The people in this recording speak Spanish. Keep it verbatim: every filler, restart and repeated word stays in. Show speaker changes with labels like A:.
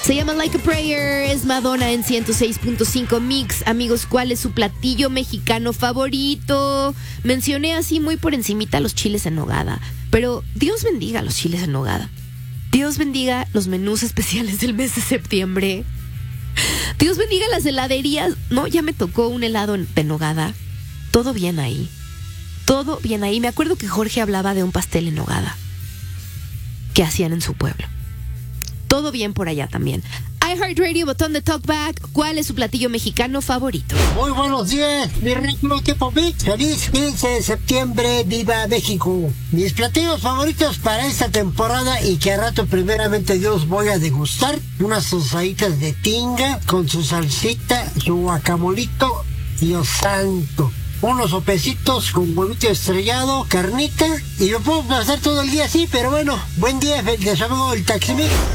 A: Se llama Like a Prayer, es Madonna en ciento seis punto cinco Mix. Amigos, ¿cuál es su platillo mexicano favorito? Mencioné así muy por encimita los chiles en nogada, pero Dios bendiga los chiles en nogada. Dios bendiga los menús especiales del mes de septiembre. Dios bendiga las heladerías. No, ya me tocó un helado de nogada. Todo bien ahí. Todo bien ahí. Me acuerdo que Jorge hablaba de un pastel en nogada que hacían en su pueblo. Todo bien por allá también. iHeartRadio, botón de talkback. ¿Cuál es su platillo mexicano favorito?
B: Muy buenos días, mi ritmo tipo Mix. Feliz quince de septiembre, viva México. Mis platillos favoritos para esta temporada y que a rato primeramente Dios voy a degustar. Unas tosaditas de tinga con su salsita, su guacamolito, Dios santo. Unos sopecitos con huevito estrellado, carnita, y lo puedo pasar todo el día así, pero bueno, buen día, les amigo el Taximix.